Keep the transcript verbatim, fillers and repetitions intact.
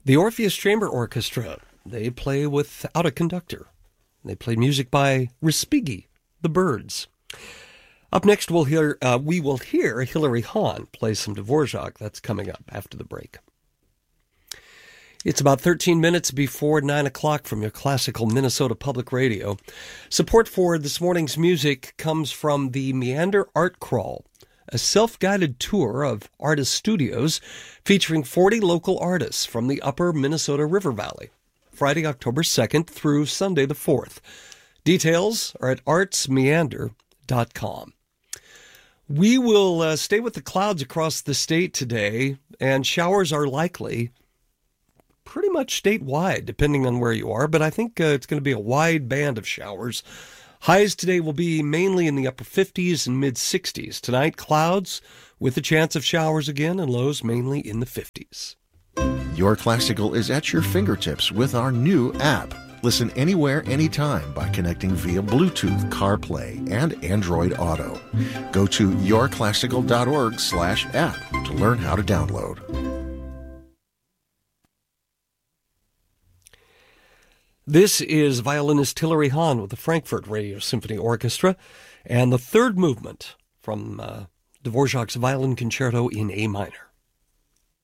The Orpheus Chamber Orchestra, they play without a conductor. They play music by Respighi, the Byrds. Up next, we'll hear, uh, we will hear Hilary Hahn play some Dvorak. That's coming up after the break. It's about thirteen minutes before nine o'clock from your classical Minnesota Public Radio. Support for this morning's music comes from the Meander Art Crawl, a self-guided tour of artist studios featuring forty local artists from the upper Minnesota River Valley, Friday, October second through Sunday the fourth. Details are at arts meander dot com. We will uh, stay with the clouds across the state today, and showers are likely pretty much statewide, depending on where you are, but I think uh, it's going to be a wide band of showers. Highs today will be mainly in the upper fifties and mid-sixties. Tonight, clouds with a chance of showers again, and lows mainly in the fifties. Your Classical is at your fingertips with our new app. Listen anywhere, anytime by connecting via Bluetooth, CarPlay, and Android Auto. Go to your classical dot org slash app to learn how to download. This is violinist Hilary Hahn with the Frankfurt Radio Symphony Orchestra and the third movement from uh, Dvorak's Violin Concerto in A minor.